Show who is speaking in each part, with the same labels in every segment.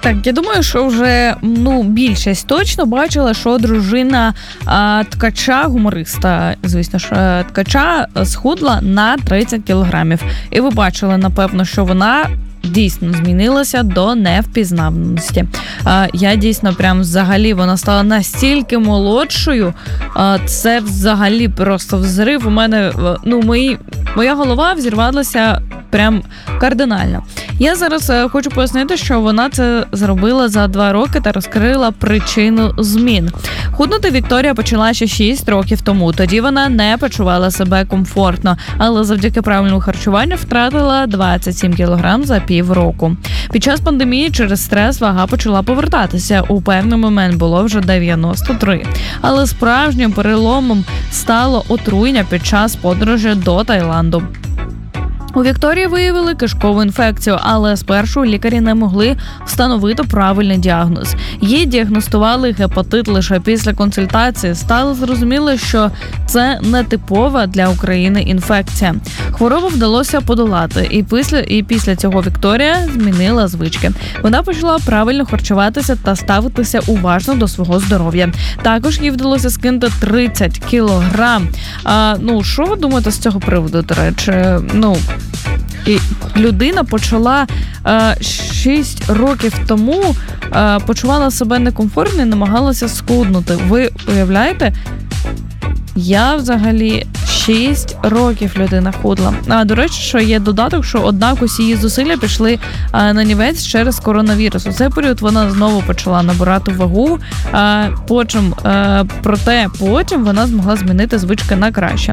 Speaker 1: Так, я думаю, що вже більшість точно бачила, що дружина ткача, гумориста, звісно ж, ткача схудла на 30 кілограмів. І ви бачили, напевно, що вона дійсно змінилася до невпізнаваності. Я дійсно прям взагалі, вона стала настільки молодшою, це взагалі просто взрив. У мене, моя голова взірвалася прям кардинально. Я зараз хочу пояснити, що вона це зробила за 2 роки та розкрила причину змін. Худнути Вікторія почала ще 6 років тому. Тоді вона не почувала себе комфортно, але завдяки правильному харчуванню втратила 27 кілограм за півроку. Під час пандемії через стрес вага почала повертатися. У певний момент було вже 93. Але справжнім переломом стало отруєння під час подорожі до Таїланду. У Вікторії виявили кишкову інфекцію, але спершу лікарі не могли встановити правильний діагноз. Їй діагностували гепатит лише після консультації. Стало зрозуміло, що це не типова для України інфекція. Хворобу вдалося подолати, і після цього Вікторія змінила звички. Вона почала правильно харчуватися та ставитися уважно до свого здоров'я. Також їй вдалося скинути 30 кілограм. Що ви думаєте з цього приводу, до речі? І людина почала 6 років тому почувала себе некомфортно і намагалася схуднути. Ви уявляєте? Я взагалі 6 років людина худла. До речі, що є додаток, що однак усі її зусилля пішли на нівець через коронавірус. У цей період вона знову почала набирати вагу, проте потім вона змогла змінити звички на краще.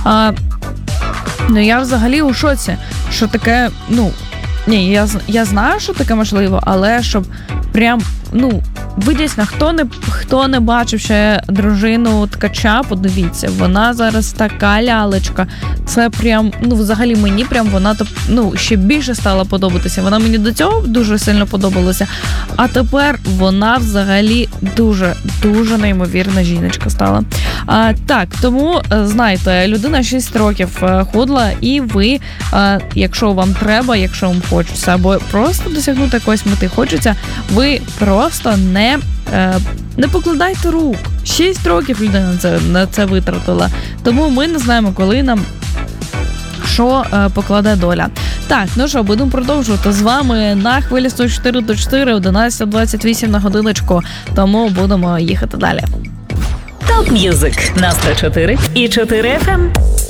Speaker 1: Я взагалі у шоці, що таке, я знаю, що таке можливо, але щоб прям, ви дійсно, хто не бачив ще дружину ткача, подивіться, вона зараз така лялечка, це прям, взагалі мені прям вона, ще більше стала подобатися, вона мені до цього дуже сильно подобалася, а тепер вона взагалі дуже, дуже неймовірна жіночка стала. Так, тому, знаєте, людина 6 років худла, і ви, якщо вам треба, якщо вам хочеться, або просто досягнути якоїсь мети хочеться, ви просто не покладайте рук. 6 років людина на це витратила. Тому ми не знаємо, коли нам що покладе доля. Так, будемо продовжувати з вами на хвилі 104.4, 11:28 на годиночку, тому будемо їхати далі.
Speaker 2: Топ М'юзик на 104 і 4 FM.